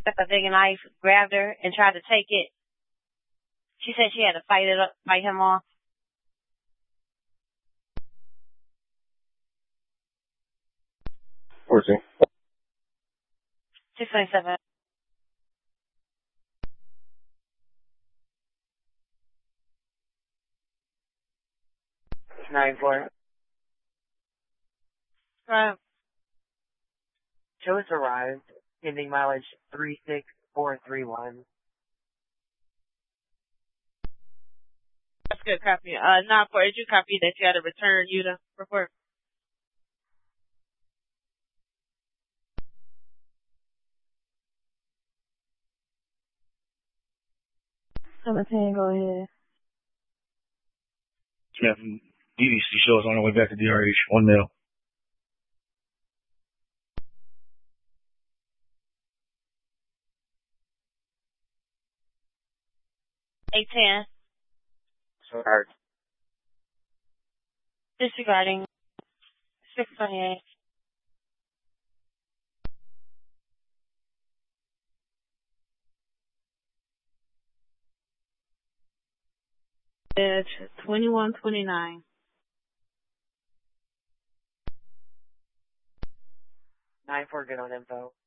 got the big knife, grabbed her, and tried to take it. She said she had to fight him off. 14. 627. Nine four. Show has arrived. Ending mileage 36431. That's good, copy. 9-4, did you copy that you had to return you to report? Go ahead. Yeah, from DDC shows on the way back to DRH. 1 mil. $810. Sorry. Disregarding. 628. It's 2129. 9-4, good on info.